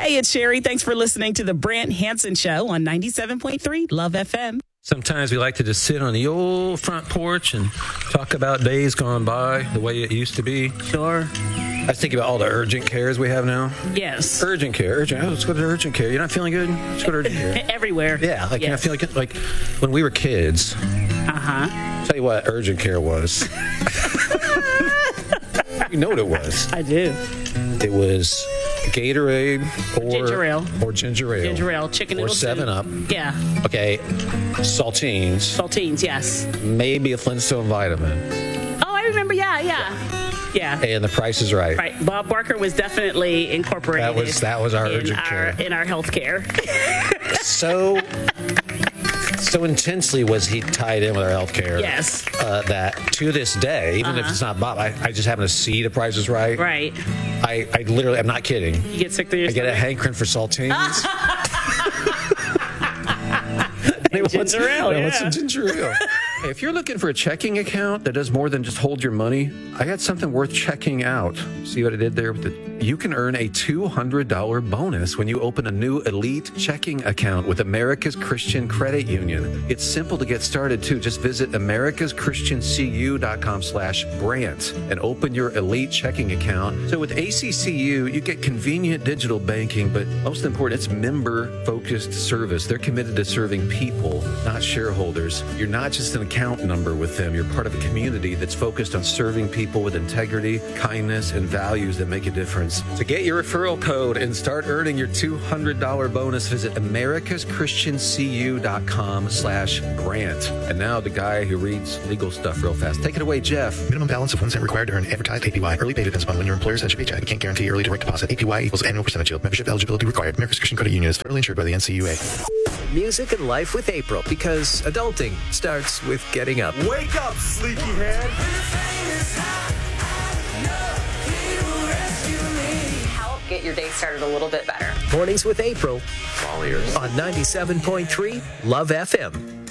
Hey, it's Sherry. Thanks for listening to the Brant Hansen Show on 97.3 Love FM. Sometimes we like to just sit on the old front porch and talk about days gone by, the way it used to be. Sure. I was thinking about all the urgent cares we have now. Yes. Urgent care. Let's go to urgent care. You're not feeling good? Let's go to urgent care. Everywhere. Yeah, like, yes. You're not feeling good? Like, when we were kids, tell you what urgent care was. You know what it was. I do. It was Gatorade or ginger ale. Ginger ale, chicken or noodle 7-Up. Yeah. Okay, saltines. Saltines, yes. Maybe a Flintstone vitamin. Oh, I remember. Yeah. And the Price is Right. Right. Bob Barker was definitely incorporated. That was our urgent care. In our health care. So intensely was he tied in with our health care. Yes. That to this day, even if it's not Bob, I just happen to see the Price is Right. Right. I literally, I'm not kidding. You get sick through your stomach? I get a hankering for saltines. Ginger ale, yeah. Some ginger ale. Hey, if you're looking for a checking account that does more than just hold your money, I got something worth checking out. See what I did there? You can earn a $200 bonus when you open a new Elite checking account with America's Christian Credit Union. It's simple to get started, too. Just visit americaschristiancu.com/Brant and open your Elite checking account. So with ACCU, you get convenient digital banking, but most important, it's member-focused service. They're committed to serving people, not shareholders. You're not just an account number with them. You're part of a community that's focused on serving people with integrity, kindness, and values that make a difference. To get your referral code and start earning your $200 bonus, visit americaschristiancu.com/Brant. And now the guy who reads legal stuff real fast. Take it away, Jeff. Minimum balance of 1 cent required to earn advertised APY. Early pay depends upon when your employer sends your paycheck. We can't guarantee early direct deposit. APY equals annual percentage yield. Membership eligibility required. America's Christian Credit Union is federally insured by the NCUA. Music and life with April, because adulting starts with getting up. Wake up, sleepyhead. Help get your day started a little bit better. Mornings with April. All ears. On 97.3 Love FM.